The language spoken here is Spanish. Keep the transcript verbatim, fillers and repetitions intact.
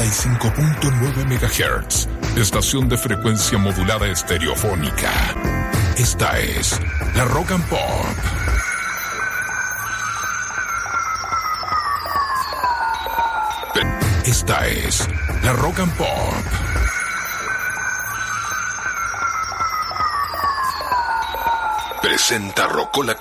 noventa y cinco punto nueve megahertz, estación de frecuencia modulada estereofónica. Esta es la Rock and Pop. Esta es la Rock and Pop. Presenta Rocola